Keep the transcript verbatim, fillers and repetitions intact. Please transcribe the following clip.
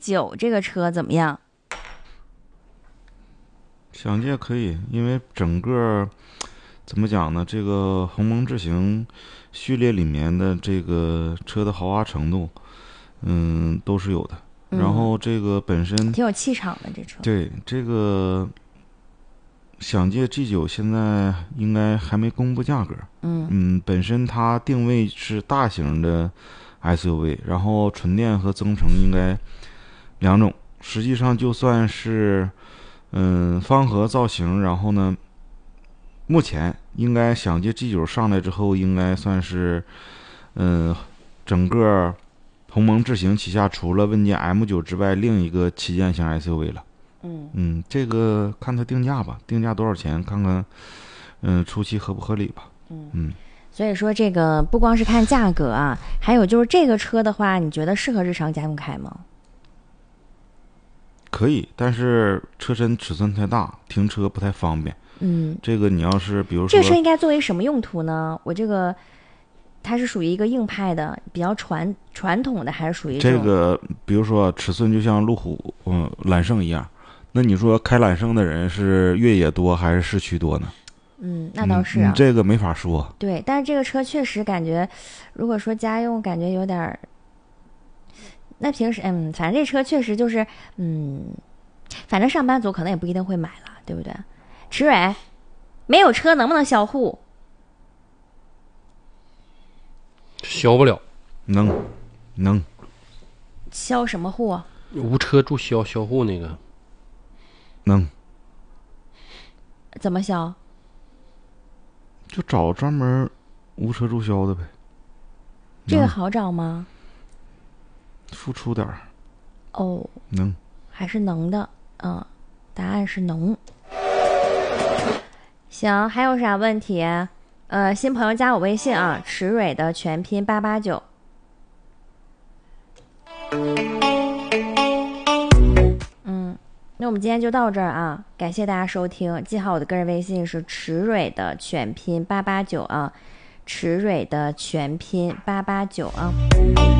九这个车怎么样？ 想借可以，因为整个怎么讲呢？这个鸿蒙智行序列里面的这个车的豪华程度，嗯，都是有的。 嗯、 然后这个本身挺有气场的这车。 对这个想借 G 九现在应该还没公布价格。 嗯嗯，本身它定位是大型的 S U V， 然后纯电和增程应该两种。实际上就算是嗯方盒造型，然后呢，目前应该想借 G 九上来之后，应该算是嗯整个鸿蒙智行旗下除了问界 M 九之外另一个旗舰型 S U V 了。 嗯嗯，这个看它定价吧，定价多少钱，看看嗯初期合不合理吧。 嗯嗯， 所以说这个不光是看价格啊，还有就是这个车的话，你觉得适合日常家用开吗？ 可以，但是车身尺寸太大，停车不太方便。 嗯， 这个你要是比如说， 这车应该作为什么用途呢？我这个它是属于一个硬派的，比较传传统的，还是属于这个比如说尺寸就像路虎嗯揽胜一样，那你说开揽胜的人是越野多还是市区多呢？ 嗯，那倒是、啊嗯嗯、这个没法说。 对，但是这个车确实感觉，如果说家用，感觉有点。那平时嗯，反正这车确实就是嗯，反正上班族可能也不一定会买了，对不对？池蕊，没有车能不能销户？ 销不了。 能，能。 销什么户？ 无车注销销户那个。 能。 怎么销？ 就找专门无车注销的呗。 这个好找吗？ 付出点儿。 哦， 能， 还是能的。嗯，答案是能。行，还有啥问题？呃，新朋友加我微信啊，池蕊的全拼八八九。嗯，那我们今天就到这儿啊，感谢大家收听，记好我的个人微信是池蕊的全拼八八九啊，池蕊的全拼八八九啊。